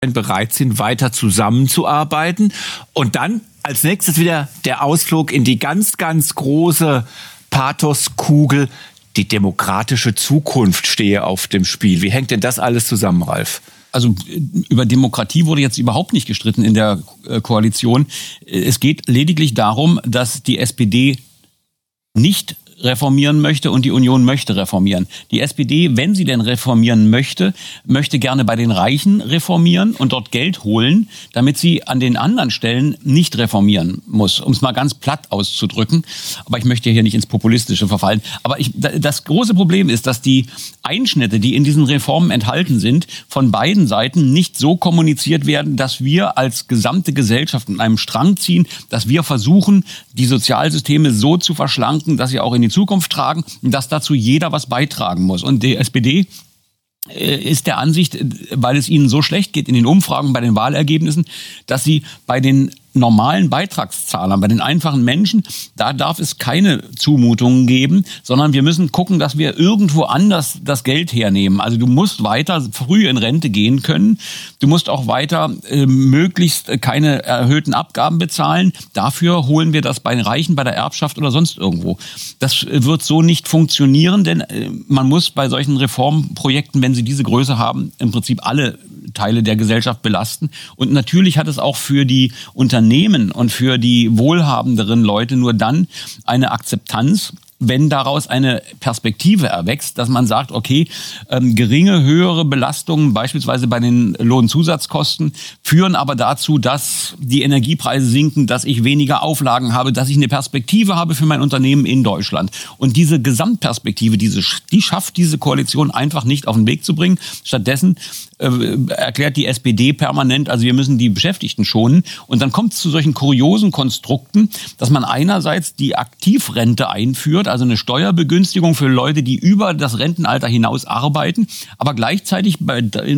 bereit sind, weiter zusammenzuarbeiten. Und dann als nächstes wieder der Ausflug in die ganz, ganz große Pathoskugel. Die demokratische Zukunft stehe auf dem Spiel. Wie hängt denn das alles zusammen, Ralf? Also über Demokratie wurde jetzt überhaupt nicht gestritten in der Koalition. Es geht lediglich darum, dass die SPD nicht reformieren möchte und die Union möchte reformieren. Die SPD, wenn sie denn reformieren möchte gerne bei den Reichen reformieren und dort Geld holen, damit sie an den anderen Stellen nicht reformieren muss, um es mal ganz platt auszudrücken. Aber ich möchte hier nicht ins Populistische verfallen. Aber das große Problem ist, dass die Einschnitte, die in diesen Reformen enthalten sind, von beiden Seiten nicht so kommuniziert werden, dass wir als gesamte Gesellschaft an einem Strang ziehen, dass wir versuchen, die Sozialsysteme so zu verschlanken, dass sie auch in die Zukunft tragen und dass dazu jeder was beitragen muss. Und die SPD ist der Ansicht, weil es ihnen so schlecht geht in den Umfragen, bei den Wahlergebnissen, dass sie bei den normalen Beitragszahlern, bei den einfachen Menschen, da darf es keine Zumutungen geben, sondern wir müssen gucken, dass wir irgendwo anders das Geld hernehmen. Also du musst weiter früh in Rente gehen können, du musst auch weiter möglichst keine erhöhten Abgaben bezahlen. Dafür holen wir das bei den Reichen, bei der Erbschaft oder sonst irgendwo. Das wird so nicht funktionieren, denn man muss bei solchen Reformprojekten, wenn sie diese Größe haben, im Prinzip alle Teile der Gesellschaft belasten. Und natürlich hat es auch für die Unternehmen und für die wohlhabenderen Leute nur dann eine Akzeptanz, wenn daraus eine Perspektive erwächst, dass man sagt, okay, geringe, höhere Belastungen, beispielsweise bei den Lohnzusatzkosten, führen aber dazu, dass die Energiepreise sinken, dass ich weniger Auflagen habe, dass ich eine Perspektive habe für mein Unternehmen in Deutschland. Und diese Gesamtperspektive, die schafft diese Koalition einfach nicht auf den Weg zu bringen. Stattdessen erklärt die SPD permanent, also wir müssen die Beschäftigten schonen. Und dann kommt es zu solchen kuriosen Konstrukten, dass man einerseits die Aktivrente einführt, also eine Steuerbegünstigung für Leute, die über das Rentenalter hinaus arbeiten, aber gleichzeitig die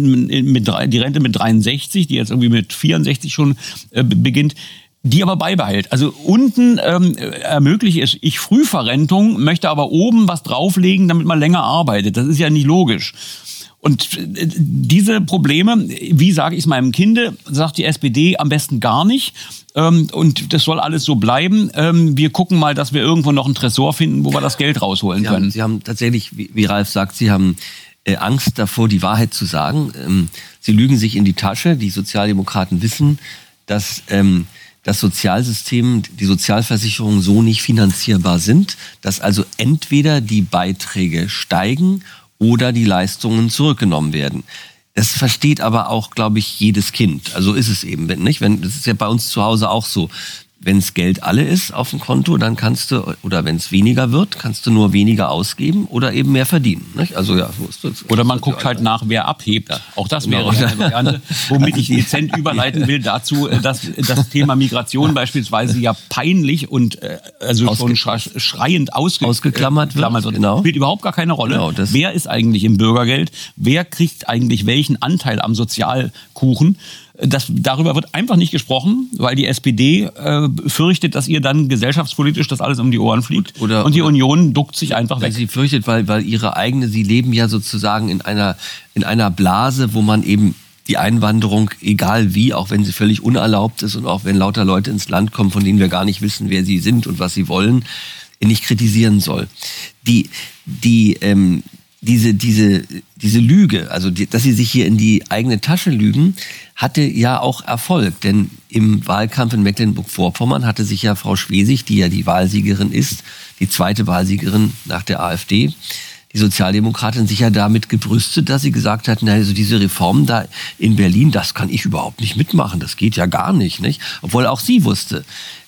Rente mit 63, die jetzt irgendwie mit 64 schon beginnt, die aber beibehält. Also unten ermögliche ich Frühverrentung, möchte aber oben was drauflegen, damit man länger arbeitet. Das ist ja nicht logisch. Und diese Probleme, wie sage ich es meinem Kinde, sagt die SPD am besten gar nicht. Und das soll alles so bleiben. Wir gucken mal, dass wir irgendwo noch einen Tresor finden, wo wir das Geld rausholen können. Sie haben tatsächlich, wie Ralf sagt, Sie haben Angst davor, die Wahrheit zu sagen. Sie lügen sich in die Tasche. Die Sozialdemokraten wissen, dass das Sozialsystem, die Sozialversicherungen so nicht finanzierbar sind, dass also entweder die Beiträge steigen oder die Leistungen zurückgenommen werden. Das versteht aber auch, glaube ich, jedes Kind. Also ist es eben, nicht? Das ist ja bei uns zu Hause auch so. Wenn es Geld alle ist auf dem Konto, dann kannst du, oder wenn es weniger wird, kannst du nur weniger ausgeben oder eben mehr verdienen. Nicht? Also ja, so ist das. Oder man guckt halt nach, wer abhebt. Ja. Auch das wäre eine Variante, womit ich dezent überleiten will dazu, dass das Thema Migration beispielsweise ja peinlich und also schon schreiend ausgeklammert wird. Genau. Spielt überhaupt gar keine Rolle. Genau, wer ist eigentlich im Bürgergeld? Wer kriegt eigentlich welchen Anteil am Sozialkuchen? Darüber wird einfach nicht gesprochen, weil die SPD fürchtet, dass ihr dann gesellschaftspolitisch das alles um die Ohren fliegt. Und die Union duckt sich einfach weg. Sie fürchtet, weil ihre eigene, sie leben ja sozusagen in einer Blase, wo man eben die Einwanderung, egal wie, auch wenn sie völlig unerlaubt ist und auch wenn lauter Leute ins Land kommen, von denen wir gar nicht wissen, wer sie sind und was sie wollen, nicht kritisieren soll. Diese Lüge, also dass sie sich hier in die eigene Tasche lügen, hatte ja auch Erfolg. Denn im Wahlkampf in Mecklenburg-Vorpommern hatte sich ja Frau Schwesig, die ja die Wahlsiegerin ist, die zweite Wahlsiegerin nach der AfD, die Sozialdemokratin, sich ja damit gebrüstet, dass sie gesagt hat, na, also diese Reformen da in Berlin, das kann ich überhaupt nicht mitmachen, das geht ja gar nicht. Obwohl auch sie wusste,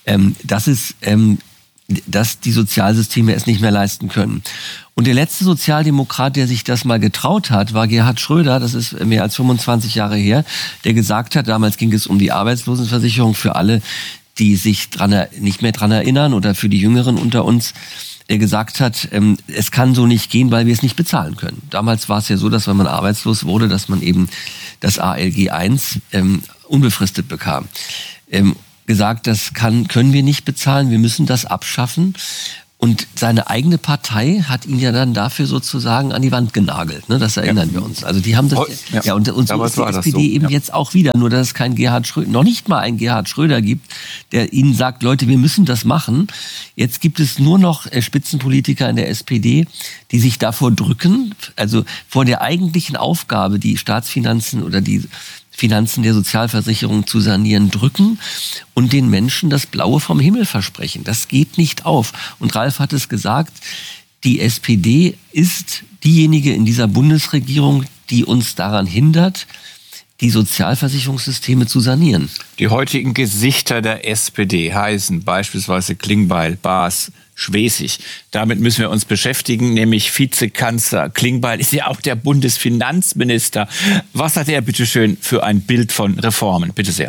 dass die Sozialsysteme es nicht mehr leisten können. Und der letzte Sozialdemokrat, der sich das mal getraut hat, war Gerhard Schröder, das ist mehr als 25 Jahre her, der gesagt hat, damals ging es um die Arbeitslosenversicherung für alle, die sich nicht mehr dran erinnern oder für die Jüngeren unter uns, der gesagt hat, es kann so nicht gehen, weil wir es nicht bezahlen können. Damals war es ja so, dass wenn man arbeitslos wurde, dass man eben das ALG I unbefristet bekam. Gesagt, das können wir nicht bezahlen, wir müssen das abschaffen. Und seine eigene Partei hat ihn ja dann dafür sozusagen an die Wand genagelt. Ne? Das erinnern wir uns. Also die haben das und so ist die SPD eben jetzt auch wieder. Nur dass es kein Gerhard Schröder, noch nicht mal ein Gerhard Schröder gibt, der ihnen sagt, Leute, wir müssen das machen. Jetzt gibt es nur noch Spitzenpolitiker in der SPD, die sich davor drücken, also vor der eigentlichen Aufgabe, die Staatsfinanzen oder die Finanzen der Sozialversicherung zu sanieren, drücken und den Menschen das Blaue vom Himmel versprechen. Das geht nicht auf. Und Ralf hat es gesagt, die SPD ist diejenige in dieser Bundesregierung, die uns daran hindert, die Sozialversicherungssysteme zu sanieren. Die heutigen Gesichter der SPD heißen beispielsweise Klingbeil, Baas, Schwesig. Damit müssen wir uns beschäftigen, nämlich Vizekanzler Klingbeil ist ja auch der Bundesfinanzminister. Was hat er bitteschön für ein Bild von Reformen? Bitte sehr.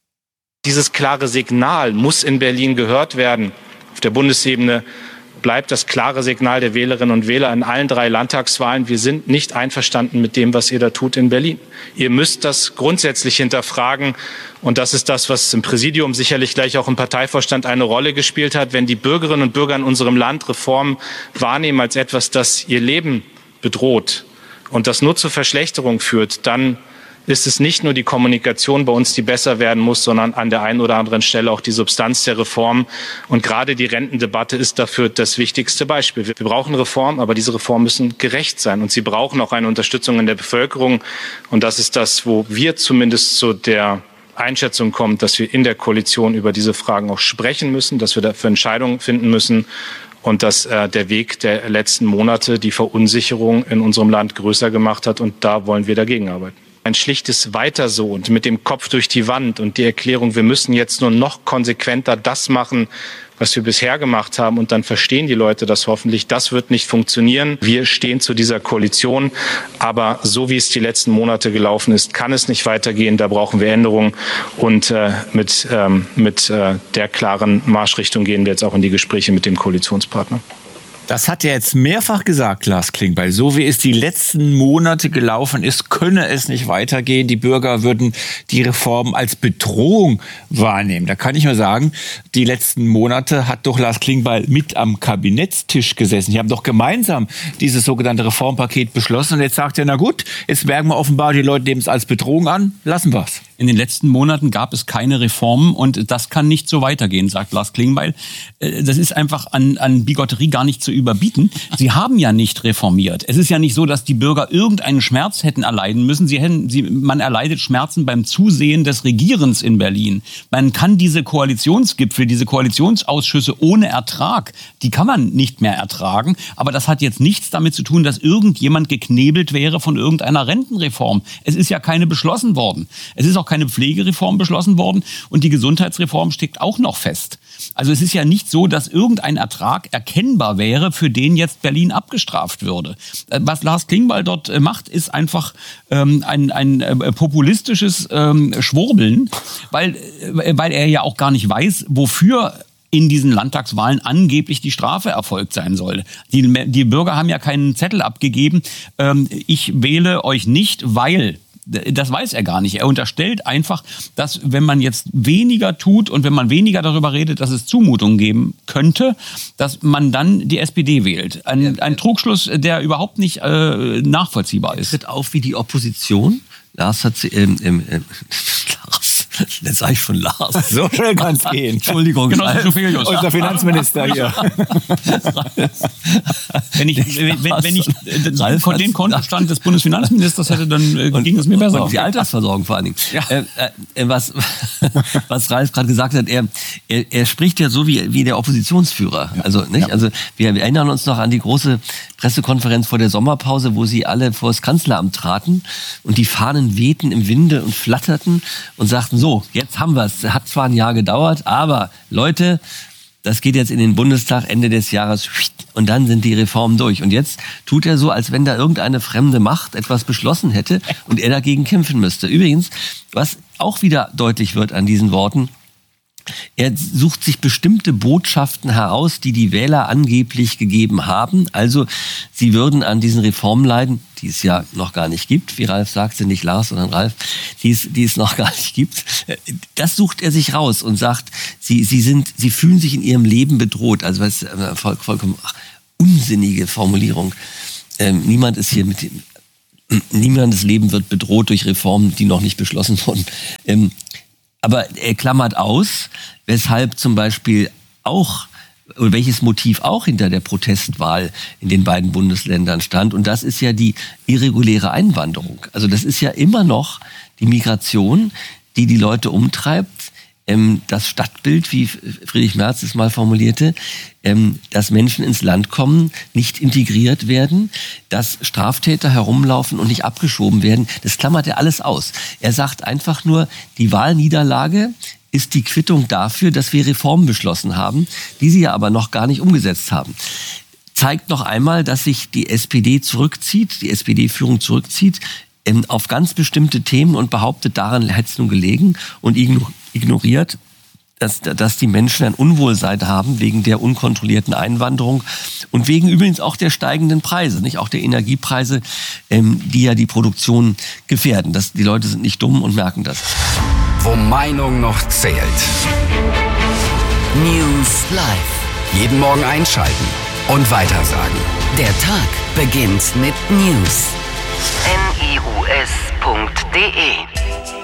Dieses klare Signal muss in Berlin gehört werden. Auf der Bundesebene bleibt das klare Signal der Wählerinnen und Wähler in allen 3 Landtagswahlen. Wir sind nicht einverstanden mit dem, was ihr da tut in Berlin. Ihr müsst das grundsätzlich hinterfragen. Und das ist das, was im Präsidium, sicherlich gleich auch im Parteivorstand eine Rolle gespielt hat. Wenn die Bürgerinnen und Bürger in unserem Land Reformen wahrnehmen als etwas, das ihr Leben bedroht und das nur zur Verschlechterung führt, dann ist es nicht nur die Kommunikation bei uns, die besser werden muss, sondern an der einen oder anderen Stelle auch die Substanz der Reform. Und gerade die Rentendebatte ist dafür das wichtigste Beispiel. Wir brauchen Reformen, aber diese Reformen müssen gerecht sein. Und sie brauchen auch eine Unterstützung in der Bevölkerung. Und das ist das, wo wir zumindest zu der Einschätzung kommen, dass wir in der Koalition über diese Fragen auch sprechen müssen, dass wir dafür Entscheidungen finden müssen. Und dass der Weg der letzten Monate die Verunsicherung in unserem Land größer gemacht hat. Und da wollen wir dagegen arbeiten. Ein schlichtes Weiter so und mit dem Kopf durch die Wand und die Erklärung, wir müssen jetzt nur noch konsequenter das machen, was wir bisher gemacht haben. Und dann verstehen die Leute das hoffentlich. Das wird nicht funktionieren. Wir stehen zu dieser Koalition. Aber so wie es die letzten Monate gelaufen ist, kann es nicht weitergehen. Da brauchen wir Änderungen. Und mit der klaren Marschrichtung gehen wir jetzt auch in die Gespräche mit dem Koalitionspartner. Das hat er jetzt mehrfach gesagt, Lars Klingbeil. So wie es die letzten Monate gelaufen ist, könne es nicht weitergehen. Die Bürger würden die Reform als Bedrohung wahrnehmen. Da kann ich nur sagen, die letzten Monate hat doch Lars Klingbeil mit am Kabinettstisch gesessen. Die haben doch gemeinsam dieses sogenannte Reformpaket beschlossen. Und jetzt sagt er, na gut, jetzt merken wir offenbar, die Leute nehmen es als Bedrohung an. Lassen wir es. In den letzten Monaten gab es keine Reformen und das kann nicht so weitergehen, sagt Lars Klingbeil. Das ist einfach an Bigotterie gar nicht zu überbieten. Sie haben ja nicht reformiert. Es ist ja nicht so, dass die Bürger irgendeinen Schmerz hätten erleiden müssen. Man erleidet Schmerzen beim Zusehen des Regierens in Berlin. Man kann diese Koalitionsgipfel, diese Koalitionsausschüsse ohne Ertrag, die kann man nicht mehr ertragen. Aber das hat jetzt nichts damit zu tun, dass irgendjemand geknebelt wäre von irgendeiner Rentenreform. Es ist ja keine beschlossen worden. Es ist auch keine Pflegereform beschlossen worden und die Gesundheitsreform steckt auch noch fest. Also es ist ja nicht so, dass irgendein Ertrag erkennbar wäre, für den jetzt Berlin abgestraft würde. Was Lars Klingbeil dort macht, ist einfach ein populistisches Schwurbeln, weil er ja auch gar nicht weiß, wofür in diesen Landtagswahlen angeblich die Strafe erfolgt sein soll. Die Bürger haben ja keinen Zettel abgegeben, ich wähle euch nicht, weil... Das weiß er gar nicht. Er unterstellt einfach, dass wenn man jetzt weniger tut und wenn man weniger darüber redet, dass es Zumutungen geben könnte, dass man dann die SPD wählt. Ein Trugschluss, der überhaupt nicht nachvollziehbar ist. Es tritt auf wie die Opposition. Lars hat jetzt sage ich schon Lars. So schnell kann es gehen. Entschuldigung. Genosse Schofelius. Unser Finanzminister hier. Wenn ich den Kontostand des Bundesfinanzministers hätte, dann ging es mir besser. Und die Altersversorgung vor allen Dingen. Ja. Was Ralf gerade gesagt hat, er spricht ja so wie der Oppositionsführer. Ja. Also, nicht? Ja. Also wir erinnern uns noch an die große Pressekonferenz vor der Sommerpause, wo sie alle vor das Kanzleramt traten und die Fahnen wehten im Winde und flatterten und sagten, so, jetzt haben wir es. Hat zwar ein Jahr gedauert, aber Leute, das geht jetzt in den Bundestag Ende des Jahres und dann sind die Reformen durch. Und jetzt tut er so, als wenn da irgendeine fremde Macht etwas beschlossen hätte und er dagegen kämpfen müsste. Übrigens, was auch wieder deutlich wird an diesen Worten, Er sucht sich bestimmte Botschaften heraus, die die Wähler angeblich gegeben haben. Also sie würden an diesen Reformen leiden, die es ja noch gar nicht gibt, wie Ralf sagte, nicht Lars, sondern Ralf, die es noch gar nicht gibt. Das sucht er sich raus und sagt, sie fühlen sich in ihrem Leben bedroht. Also das ist eine vollkommen unsinnige Formulierung. Niemandes Leben wird bedroht durch Reformen, die noch nicht beschlossen wurden. Aber er klammert aus, weshalb zum Beispiel auch, oder welches Motiv auch hinter der Protestwahl in den beiden Bundesländern stand. Und das ist ja die irreguläre Einwanderung. Also das ist ja immer noch die Migration, die die Leute umtreibt. Das Stadtbild, wie Friedrich Merz es mal formulierte, dass Menschen ins Land kommen, nicht integriert werden, dass Straftäter herumlaufen und nicht abgeschoben werden, das klammert er alles aus. Er sagt einfach nur, die Wahlniederlage ist die Quittung dafür, dass wir Reformen beschlossen haben, die sie ja aber noch gar nicht umgesetzt haben. Zeigt noch einmal, dass sich die SPD zurückzieht, die SPD-Führung zurückzieht, auf ganz bestimmte Themen und behauptet, daran hätte es nun gelegen und ignoriert, dass die Menschen ein Unwohlsein haben wegen der unkontrollierten Einwanderung und wegen übrigens auch der steigenden Preise, nicht auch der Energiepreise, die ja die Produktion gefährden. Die Leute sind nicht dumm und merken das. Wo Meinung noch zählt. News Live. Jeden Morgen einschalten und weitersagen. Der Tag beginnt mit News. news.de